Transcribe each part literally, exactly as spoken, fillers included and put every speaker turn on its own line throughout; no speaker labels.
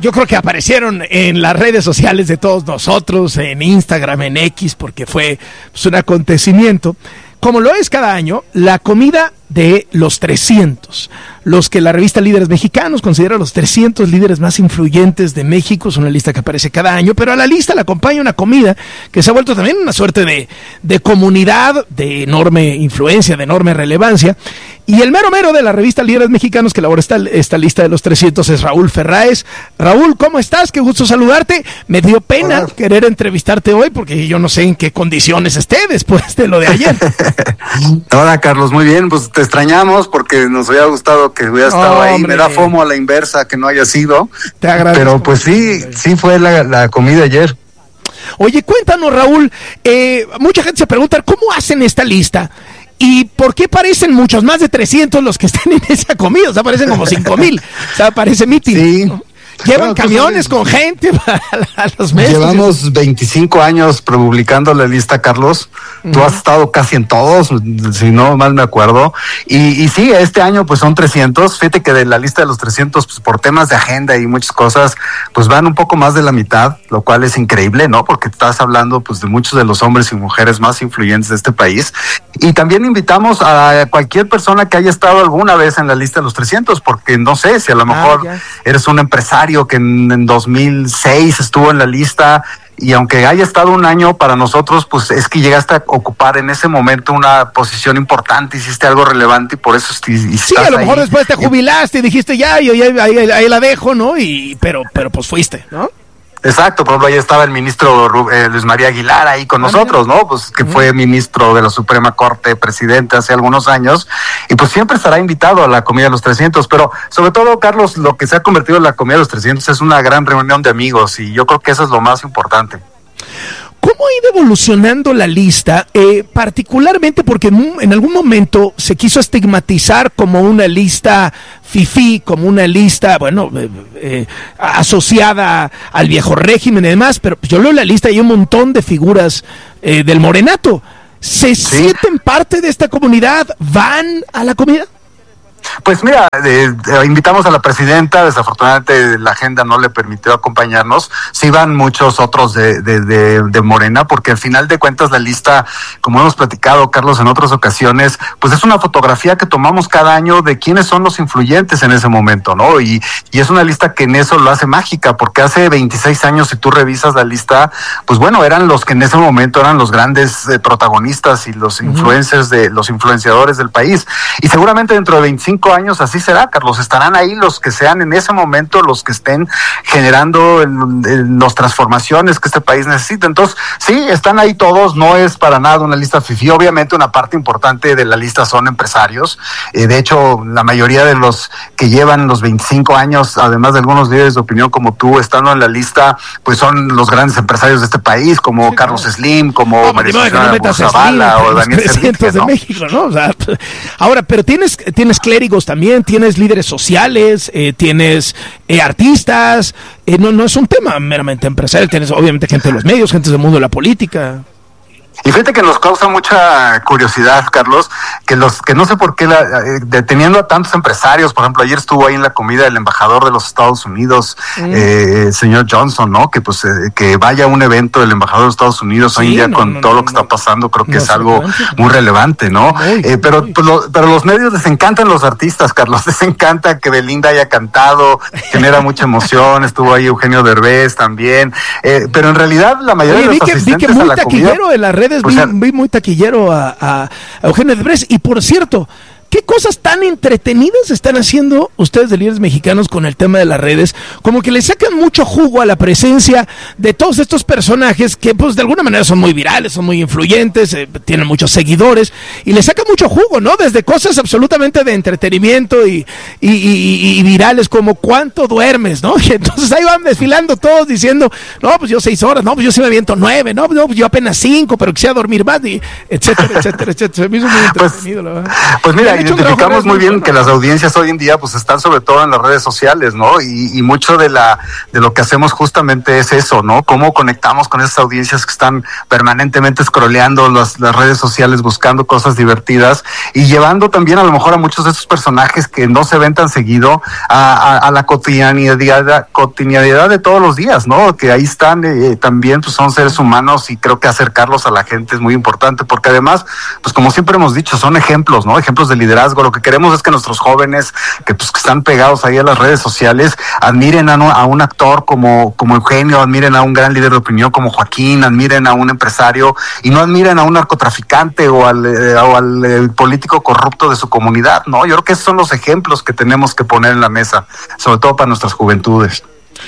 yo creo que aparecieron en las redes sociales de todos nosotros, en Instagram, en X, porque fue pues, un acontecimiento. Como lo es cada año, la comida de los trescientos, los que la revista Líderes Mexicanos considera los trescientos líderes más influyentes de México, es una lista que aparece cada año, pero a la lista le acompaña una comida que se ha vuelto también una suerte de, de comunidad de enorme influencia, de enorme relevancia, y el mero mero de la revista Líderes Mexicanos que elabora esta, esta lista de los trescientos es Raúl Ferráez. Raúl, ¿cómo estás? Qué gusto saludarte. Me dio pena Hola. querer entrevistarte hoy porque yo no sé en qué condiciones esté después de lo de ayer.
Hola, Carlos, muy bien, pues te extrañamos porque nos había gustado que hubiera estado oh, ahí. Hombre. Me da fomo a la inversa que no haya sido.
Te agradezco.
Pero pues sí, sí fue la, la comida ayer.
Oye, cuéntanos, Raúl, eh, mucha gente se pregunta, ¿cómo hacen esta lista? ¿Y por qué parecen muchos, más de trescientos los que están en esa comida? O sea, parecen como cinco mil. O sea, parece mitin.
Sí.
Llevan bueno, camiones con gente para los meses.
Llevamos veinticinco años publicando la lista, Carlos. Uh-huh. Tú has estado casi en todos, si no mal me acuerdo. Y, y sí, este año pues son trescientos. Fíjate que de la lista de los trescientos, pues por temas de agenda y muchas cosas, pues van un poco más de la mitad, lo cual es increíble, ¿no? Porque estás hablando pues de muchos de los hombres y mujeres más influyentes de este país. Y también invitamos a cualquier persona que haya estado alguna vez en la lista de los trescientos, porque no sé si a lo mejor ah, eres un empresario que en, en dos mil seis estuvo en la lista y aunque haya estado un año para nosotros, pues es que llegaste a ocupar en ese momento una posición importante, hiciste algo relevante y por eso est- y
sí, a lo mejor ahí. Después te jubilaste y dijiste ya, yo ya ahí, ahí la dejo, ¿no? Y pero pero pues fuiste, ¿no?
Exacto, por ejemplo, ahí estaba el ministro eh, Luis María Aguilar ahí con ah, nosotros, mira. ¿no? Pues que uh-huh. fue ministro de la Suprema Corte, presidente hace algunos años, y pues siempre estará invitado a la comida de los trescientos, pero sobre todo, Carlos, lo que se ha convertido en la comida de los trescientos es una gran reunión de amigos, y yo creo que eso es lo más importante.
¿Cómo ha ido evolucionando la lista? Eh, particularmente porque en, en algún momento se quiso estigmatizar como una lista fifí, como una lista, bueno, eh, eh, asociada al viejo régimen y demás, pero yo leo la lista y hay un montón de figuras eh, del morenato. ¿Se ¿Sí? sienten parte de esta comunidad? ¿Van a la comida?
Pues mira, eh, eh, invitamos a la presidenta, desafortunadamente la agenda no le permitió acompañarnos, sí van muchos otros de, de, de, de Morena, porque al final de cuentas la lista, como hemos platicado, Carlos, en otras ocasiones, pues es una fotografía que tomamos cada año de quiénes son los influyentes en ese momento, ¿no? Y, y es una lista que en eso lo hace mágica, porque hace veintiséis años, si tú revisas la lista, pues bueno, eran los que en ese momento eran los grandes eh, protagonistas y los influencers de los influenciadores del país, y seguramente dentro de veinticinco años así será, Carlos, estarán ahí los que sean en ese momento los que estén generando las transformaciones que este país necesita. Entonces, sí, están ahí todos, no es para nada una lista fifí, obviamente una parte importante de la lista son empresarios, eh, de hecho, la mayoría de los que llevan los veinticinco años, además de algunos líderes de opinión como tú, estando en la lista, pues son los grandes empresarios de este país, como sí, Carlos claro. Slim, como no, María Susana no Zavala o Daniel Servique,
¿no? de México, ¿no? O sea, ahora, pero tienes, tienes clérigos también, tienes líderes sociales, eh, tienes eh, artistas, eh, no, no es un tema meramente empresarial, tienes obviamente gente de los medios, gente del mundo de la política.
Y fíjate que nos causa mucha curiosidad, Carlos, que los que no sé por qué, la, eh, deteniendo a tantos empresarios, por ejemplo, ayer estuvo ahí en la comida el embajador de los Estados Unidos, mm. eh, el señor Johnson, ¿no? Que pues eh, que vaya a un evento del embajador de los Estados Unidos sí, hoy en día no, con no, todo no, lo que no, está pasando, creo que no, es algo muy relevante, ¿no? Muy, eh, pero, muy. Pues, lo, pero los medios les encantan los artistas, Carlos, les encanta que Belinda haya cantado, genera mucha emoción, estuvo ahí Eugenio Derbez también, eh, pero en realidad la mayoría Oye, de los
vi que,
asistentes
vi que muy
a la comida...
de las redes
Pues,
vi, vi muy taquillero a, a, a Eugenio Derbez. Y por cierto, ¿qué cosas tan entretenidas están haciendo ustedes de Líderes Mexicanos con el tema de las redes? Como que le sacan mucho jugo a la presencia de todos estos personajes que pues de alguna manera son muy virales, son muy influyentes, eh, tienen muchos seguidores y le sacan mucho jugo, ¿no? Desde cosas absolutamente de entretenimiento y, y, y, y virales como ¿cuánto duermes? ¿No? Y entonces ahí van desfilando todos diciendo, no, pues yo seis horas, no, pues yo sí me aviento nueve, no, no pues yo apenas cinco, pero quisiera dormir más, y etcétera, etcétera, etcétera. Se me hizo muy entretenido,
pues,
la verdad.
Pues mira,
han hecho
identificamos muy bien que las audiencias hoy en día pues están sobre todo en las redes sociales, ¿no? Y, y mucho de la de lo que hacemos justamente es eso, ¿no? Cómo conectamos con esas audiencias que están permanentemente scrolleando las, las redes sociales, buscando cosas divertidas y llevando también a lo mejor a muchos de esos personajes que no se ven tan seguido a, a, a la cotidianidad, cotidianidad de todos los días, ¿no? Que ahí están eh, también, pues son seres humanos y creo que acercarlos a la gente es muy importante porque además, pues como siempre hemos dicho, son ejemplos, ¿no? Ejemplos de liderazgo. Lo que queremos es que nuestros jóvenes que pues que están pegados ahí a las redes sociales admiren a, no, a un actor como, como Eugenio, admiren a un gran líder de opinión como Joaquín, admiren a un empresario y no admiren a un narcotraficante o al, eh, o al eh, político corrupto de su comunidad, ¿no? Yo creo que esos son los ejemplos que tenemos que poner en la mesa, sobre todo para nuestras juventudes.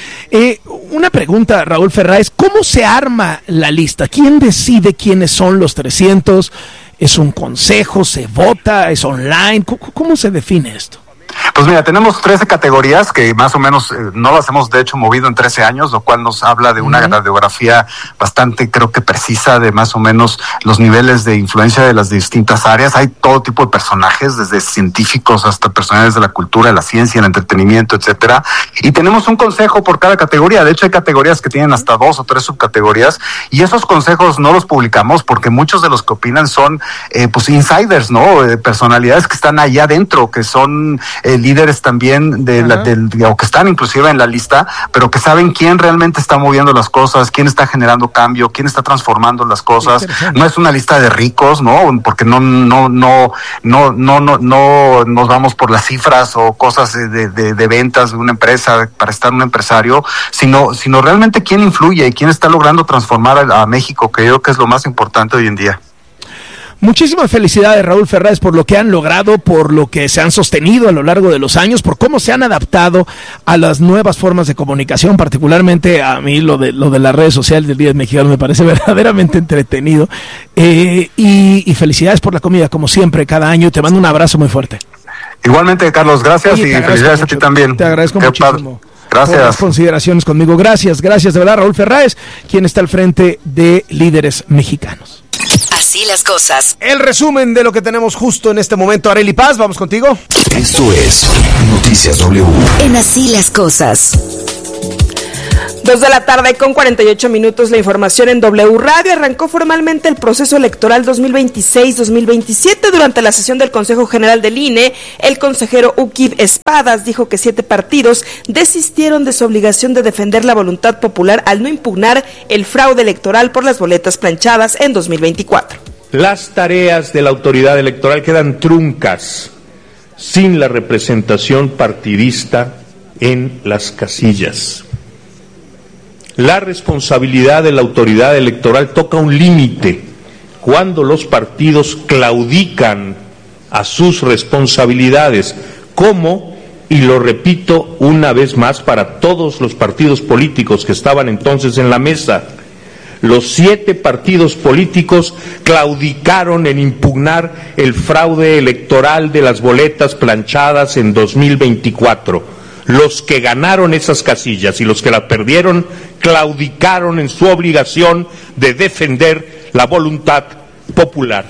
Eh, una pregunta, Raúl Ferráez, ¿cómo se arma la lista? ¿Quién decide quiénes son los trescientos? ¿Es un consejo? ¿Se vota? ¿Es online? ¿Cómo, cómo se define esto?
Pues mira, tenemos trece categorías que más o menos eh, no las hemos de hecho movido en trece años, lo cual nos habla de una uh-huh. radiografía bastante, creo que precisa, de más o menos los niveles de influencia de las distintas áreas. Hay todo tipo de personajes, desde científicos hasta personajes de la cultura, de la ciencia, el entretenimiento, etcétera. Y tenemos un consejo por cada categoría. De hecho, hay categorías que tienen hasta dos o tres subcategorías y esos consejos no los publicamos porque muchos de los que opinan son eh, pues insiders, ¿no? Eh, personalidades que están allá adentro, que son Eh, líderes también de la, del, o que están inclusive en la lista, pero que saben quién realmente está moviendo las cosas, quién está generando cambio, quién está transformando las cosas. No es una lista de ricos, ¿no? Porque no no no no no no no nos vamos por las cifras o cosas de, de, de ventas de una empresa para estar un empresario, sino sino realmente quién influye y quién está logrando transformar a, a México, que yo creo que es lo más importante hoy en día.
Muchísimas felicidades, Raúl Ferráez, por lo que han logrado, por lo que se han sostenido a lo largo de los años, por cómo se han adaptado a las nuevas formas de comunicación, particularmente a mí lo de lo de las redes sociales del Día Mexicano me parece verdaderamente entretenido. Eh, y, y felicidades por la comida, como siempre, cada año. Te mando un abrazo muy fuerte.
Igualmente, Carlos, gracias. Oye, y felicidades mucho, a ti también.
Te agradezco Qué muchísimo.
Padre. Gracias.
Por las consideraciones conmigo. Gracias, gracias de verdad, Raúl Ferráez, quien está al frente de Líderes Mexicanos.
Así las cosas.
El resumen de lo que tenemos justo en este momento. Arely Paz, vamos contigo.
Esto es Noticias W. En Así las cosas.
Dos de la tarde con cuarenta y ocho minutos, la información en W Radio. Arrancó formalmente el proceso electoral dos mil veintiséis dos mil veintisiete. Durante la sesión del Consejo General del I N E, el consejero Uquib Espadas dijo que siete partidos desistieron de su obligación de defender la voluntad popular al no impugnar el fraude electoral por las boletas planchadas en dos mil veinticuatro.
Las tareas de la autoridad electoral quedan truncas sin la representación partidista en las casillas. La responsabilidad de la autoridad electoral toca un límite cuando los partidos claudican a sus responsabilidades, como, y lo repito una vez más para todos los partidos políticos que estaban entonces en la mesa, los siete partidos políticos claudicaron en impugnar el fraude electoral de las boletas planchadas en dos mil veinticuatro. Los que ganaron esas casillas y los que las perdieron claudicaron en su obligación de defender la voluntad popular.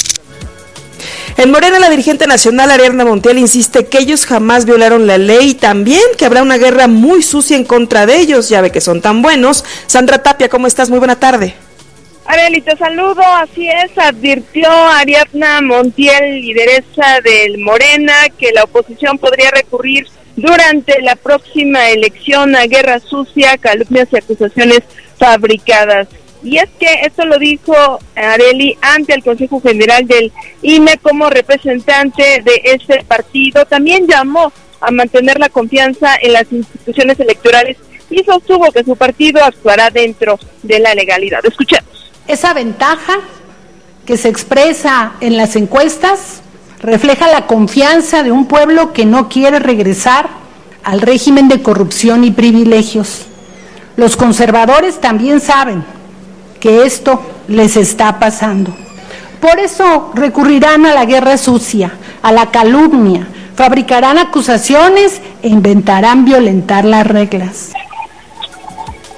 En Morena, la dirigente nacional Ariadna Montiel insiste que ellos jamás violaron la ley y también que habrá una guerra muy sucia en contra de ellos, ya ve que son tan buenos. Sandra Tapia, ¿cómo estás? Muy buena tarde.
Arely, te saludo, así es, advirtió Ariadna Montiel, lideresa del Morena, que la oposición podría recurrir durante la próxima elección a guerra sucia, calumnias y acusaciones fabricadas. Y es que esto lo dijo Arely ante el Consejo General del I N E como representante de este partido. También llamó a mantener la confianza en las instituciones electorales y sostuvo que su partido actuará dentro de la legalidad. Escuchemos.
Esa ventaja que se expresa en las encuestas refleja la confianza de un pueblo que no quiere regresar al régimen de corrupción y privilegios. Los conservadores también saben que esto les está pasando. Por eso recurrirán a la guerra sucia, a la calumnia, fabricarán acusaciones e inventarán violentar las reglas.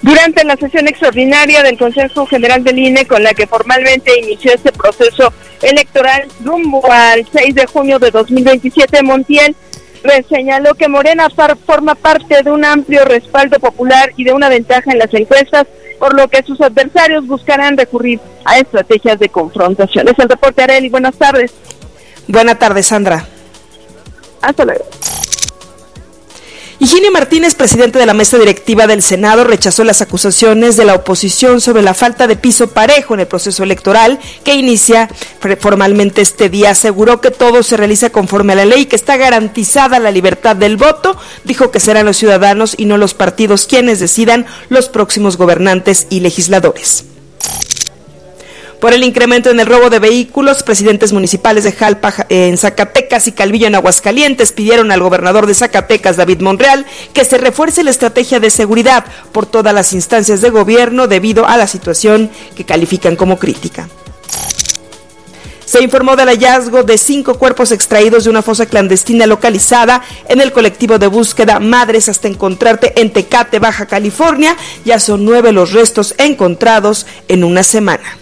Durante la sesión extraordinaria del Consejo General del I N E, con la que formalmente inició este proceso electoral rumbo al seis de junio de dos mil veintisiete, Montiel señaló que Morena par- forma parte de un amplio respaldo popular y de una ventaja en las encuestas, por lo que sus adversarios buscarán recurrir a estrategias de confrontación. Es el reporte, Arely. Buenas tardes.
Buenas tardes, Sandra.
Hasta luego.
Higinio Martínez, presidente de la mesa directiva del Senado, rechazó las acusaciones de la oposición sobre la falta de piso parejo en el proceso electoral que inicia formalmente este día. Aseguró que todo se realiza conforme a la ley, que está garantizada la libertad del voto. Dijo que serán los ciudadanos y no los partidos quienes decidan los próximos gobernantes y legisladores. Por el incremento en el robo de vehículos, presidentes municipales de Jalpa en Zacatecas y Calvillo en Aguascalientes pidieron al gobernador de Zacatecas, David Monreal, que se refuerce la estrategia de seguridad por todas las instancias de gobierno debido a la situación que califican como crítica. Se informó del hallazgo de cinco cuerpos extraídos de una fosa clandestina localizada en el colectivo de búsqueda Madres hasta Encontrarte en Tecate, Baja California. Ya son nueve los restos encontrados en una semana.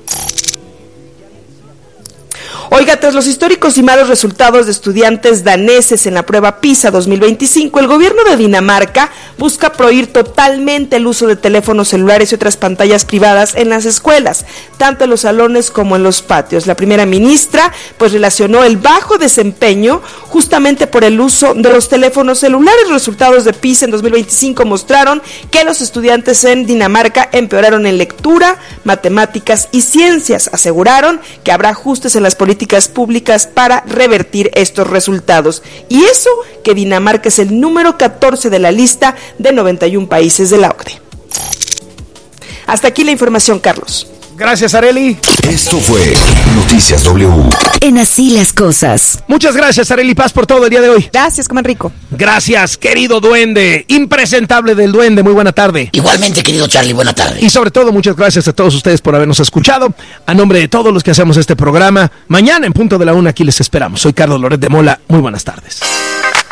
Oiga, tras los históricos y malos resultados de estudiantes daneses en la prueba PISA dos mil veinticinco, el gobierno de Dinamarca busca prohibir totalmente el uso de teléfonos celulares y otras pantallas privadas en las escuelas, tanto en los salones como en los patios. La primera ministra pues relacionó el bajo desempeño justamente por el uso de los teléfonos celulares. Los resultados de PISA en dos mil veinticinco mostraron que los estudiantes en Dinamarca empeoraron en lectura, matemáticas y ciencias. Aseguraron que habrá ajustes en las políticas públicas para revertir estos resultados. Y eso que Dinamarca es el número catorce de la lista de noventa y un países de la O C D E. Hasta aquí la información, Carlos.
Gracias, Arely.
Esto fue Noticias W. En Así las Cosas.
Muchas gracias, Arely Paz, por todo el día de hoy.
Gracias, coman rico.
Gracias, querido duende, impresentable del duende, muy buena tarde.
Igualmente, querido Charlie, buena tarde.
Y sobre todo, muchas gracias a todos ustedes por habernos escuchado. A nombre de todos los que hacemos este programa, mañana en punto de la una aquí les esperamos. Soy Carlos Loret de Mola, muy buenas tardes.